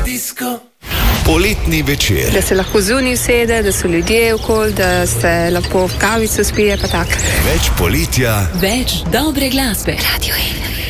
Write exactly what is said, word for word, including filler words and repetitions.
Poletni večer. Da se lahko zunaj usede, da so ljudje okoli, da se lahko v kavico spije, pa tako. Več poletja, več dobre glasbe. Radio Ena.